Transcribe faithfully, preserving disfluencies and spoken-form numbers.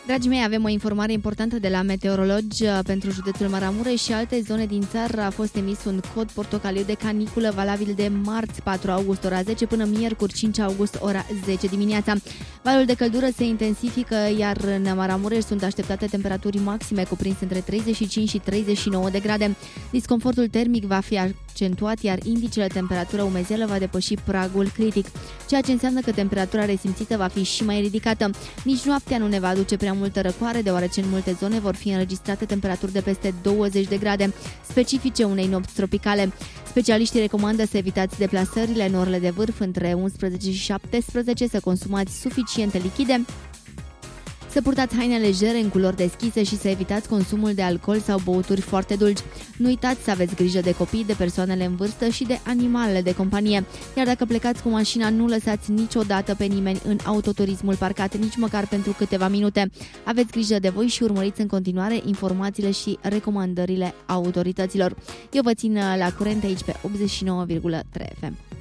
Dragii mei, avem o informare importantă de la meteorologi pentru județul Maramureș și alte zone din țară. A fost emis un cod portocaliu de caniculă valabil de marți patru august ora zece până miercuri cinci august ora zece dimineața. Valul de căldură se intensifică, iar în Maramureș sunt așteptate temperaturi maxime cuprinse între treizeci și cinci și treizeci și nouă de grade. Disconfortul termic va fi accentuat, iar indicele temperatură umezeală va depăși pragul critic, ceea ce înseamnă că temperatura resimțită va fi și mai ridicată. Nici noaptea nu ne va aduce prea multă răcoare, deoarece în multe zone vor fi înregistrate temperaturi de peste douăzeci de grade, specifice unei nopți tropicale. Specialiștii recomandă să evitați deplasările în orele de vârf între unsprezece și șaptesprezece, să consumați suficiente lichide, să purtați haine legere în culori deschise și să evitați consumul de alcool sau băuturi foarte dulci. Nu uitați să aveți grijă de copii, de persoanele în vârstă și de animalele de companie. Iar dacă plecați cu mașina, nu lăsați niciodată pe nimeni în autoturismul parcat, nici măcar pentru câteva minute. Aveți grijă de voi și urmăriți în continuare informațiile și recomandările autorităților. Eu vă țin la curent aici pe optzeci și nouă virgulă trei F M.